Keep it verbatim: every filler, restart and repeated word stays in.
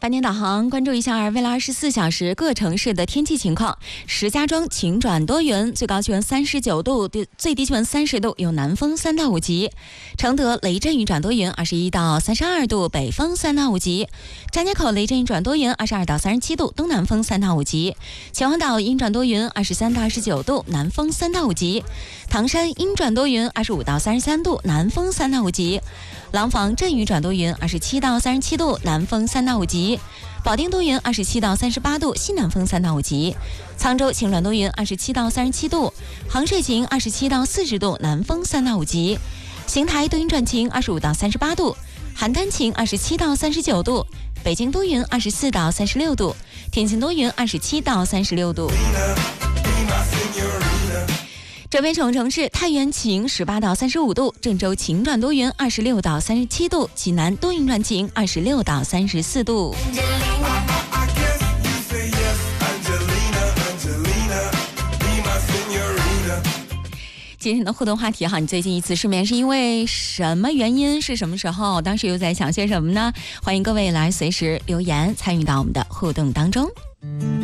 半点导航，关注一下未来二十四小时各城市的天气情况。石家庄晴转多云，最高气温三十九度，最低气温三十度，有南风三到五级。承德雷阵雨转多云，二十一到三十二度，北风三到五级。张家口雷阵雨转多云，二十二到三十七度，东南风三到五级。秦皇岛阴转多云，二十三到二十九度，南风三到五级。唐山阴转多云，二十五到三十三度，南风三到五级。廊坊阵雨转多云，二十七到三十七度，南风三到五级。保定多云，二十七到三十八度，西南风三到五级。沧州晴转多云，二十七到三十七度。杭水晴，二十七到四十度，南风三到五级。邢台多云转晴，二十五到三十八度。邯郸晴，二十七到三十九度。北京多云，二十四到三十六度。天津多云，二十七到三十六度。周边省城市太原晴十八到三十五度，郑州晴转多云二十六到三十七度，济南多云转晴二十六到三十四度。今天的互动话题哈，你最近一次失眠是因为什么原因？是什么时候？当时又在想些什么呢？欢迎各位来随时留言参与到我们的互动当中。